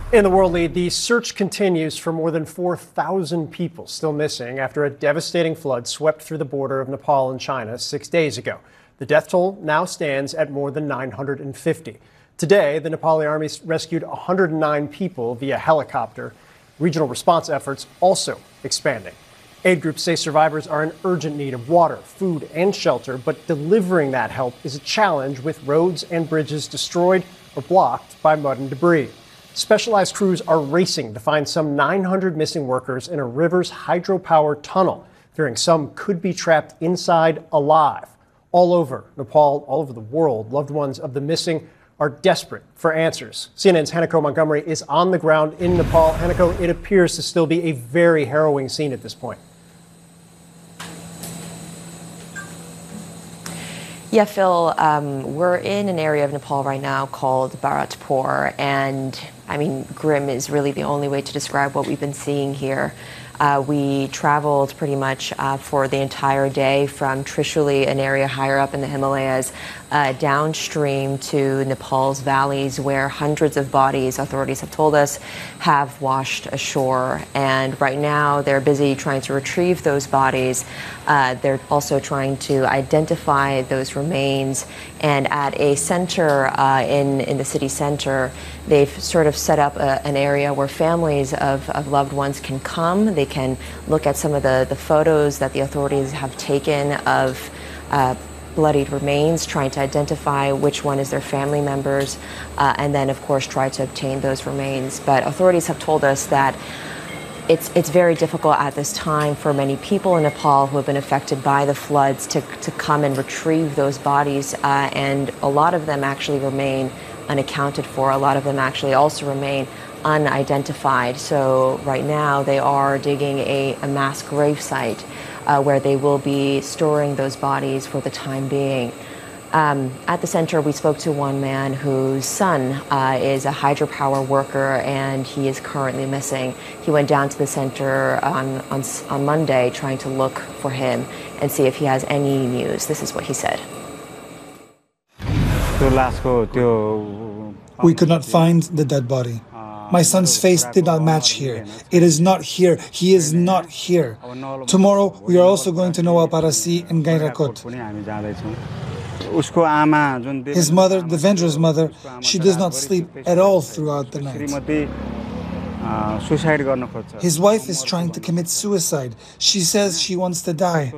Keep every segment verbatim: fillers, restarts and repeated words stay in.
In the world lead, the search continues for more than four thousand people still missing after a devastating flood swept through the border of Nepal and China six days ago. The death toll now stands at more than nine hundred fifty. Today, the Nepali army rescued one hundred nine people via helicopter. Regional response efforts also expanding. Aid groups say survivors are in urgent need of water, food, and shelter, but delivering that help is a challenge with roads and bridges destroyed or blocked by mud and debris. Specialized crews are racing to find some nine hundred missing workers in a river's hydropower tunnel, fearing some could be trapped inside alive. All over Nepal, all over the world, loved ones of the missing are desperate for answers. C N N's Hanako Montgomery is on the ground in Nepal. Hanako, it appears to still be a very harrowing scene at this point. Yeah, Phil, um, we're in an area of Nepal right now called Bharatpur, and I mean, grim is really the only way to describe what we've been seeing here. Uh, we traveled pretty much uh, for the entire day from Trishuli, an area higher up in the Himalayas, uh, downstream to Nepal's valleys, where hundreds of bodies, authorities have told us, have washed ashore. And right now they're busy trying to retrieve those bodies. Uh, they're also trying to identify those remains. And at a center uh, in, in the city center, they've sort of set up a, an area where families of, of loved ones can come. They can look at some of the, the photos that the authorities have taken of uh, bloodied remains, trying to identify which one is their family members, uh, and then, of course, try to obtain those remains. But authorities have told us that It's, it's very difficult at this time for many people in Nepal who have been affected by the floods to, to come and retrieve those bodies, uh, and a lot of them actually remain unaccounted for. A lot of them actually also remain unidentified. So right now they are digging a, a mass grave site uh, where they will be storing those bodies for the time being. Um, at the center, we spoke to one man whose son uh, is a hydropower worker, and he is currently missing. He went down to the center on, on, on Monday trying to look for him and see if he has any news. This is what he said. We could not find the dead body. My son's face did not match here. It is not here. He is not here. Tomorrow, we are also going to Noa Parasi and Gairakot. His mother, Devendra's mother, she does not sleep at all throughout the night. His wife is trying to commit suicide. She says she wants to die.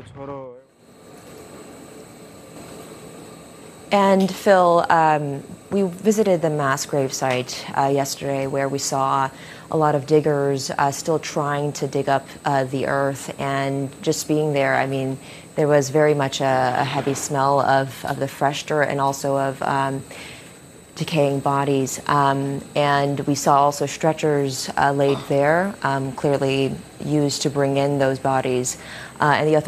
And Phil, um, we visited the mass grave site uh, yesterday, where we saw a lot of diggers uh, still trying to dig up uh, the earth. And just being there, I mean, there was very much a, a heavy smell of, of the fresh dirt and also of um, decaying bodies. Um, and we saw also stretchers uh, laid there, um, clearly used to bring in those bodies. Uh, and the authorities